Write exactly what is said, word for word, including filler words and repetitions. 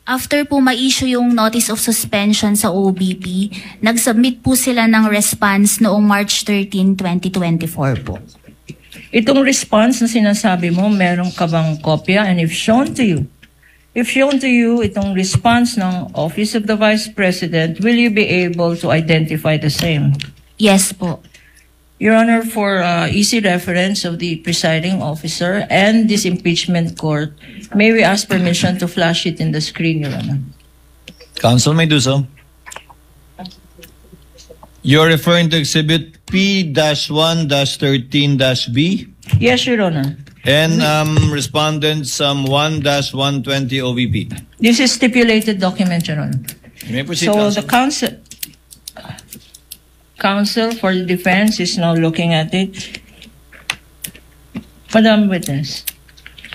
After po ma-issue yung notice of suspension sa O B P, nag-submit po sila ng response noong March thirteenth, twenty twenty-four po. Itong response na sinasabi mo, meron ka bang kopya? And if shown to you, if shown to you itong response ng Office of the Vice President, will you be able to identify the same? Yes po. Your Honor, for uh, easy reference of the presiding officer and this impeachment court, may we ask permission to flash it in the screen, Your Honor? Counsel may do so. You're referring to Exhibit P one thirteen B? Yes, Your Honor. And um, Respondents um, one one twenty O V P. This is stipulated document, Your Honor. You may proceed, So Counsel. the counsel, counsel for the defense is now looking at it. Madam Witness.